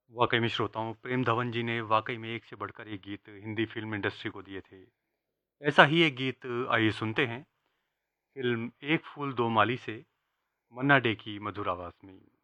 वाकई में श्रोताओं, प्रेम धवन जी ने वाकई में एक से बढ़कर एक गीत हिंदी फिल्म इंडस्ट्री को दिए थे। ऐसा ही एक गीत आइए सुनते हैं फिल्म एक फूल दो माली से, मन्ना डे की मधुर आवाज में।